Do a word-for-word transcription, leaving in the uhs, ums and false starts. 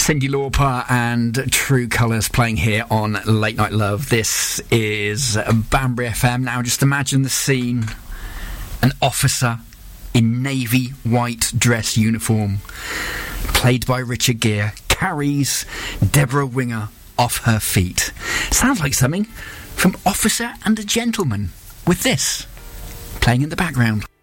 Cyndi Lauper and True Colours playing here on Late Night Love. This is Banbury F M. Now just imagine the scene. An officer in navy white dress uniform, played by Richard Gere, carries Deborah Winger off her feet. Sounds like something from Officer and a Gentleman, with this playing in the background.